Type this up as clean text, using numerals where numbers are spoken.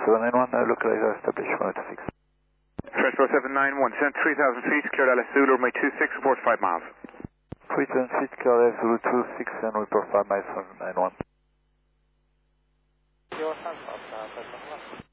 4791, localizer established 126. Fresh 4791, send 3000 feet, cleared LS Zulu, runway 26, report 5 miles. 3000 feet, cleared LS Zulu 26 and report 5 miles from 91. Your hands up now,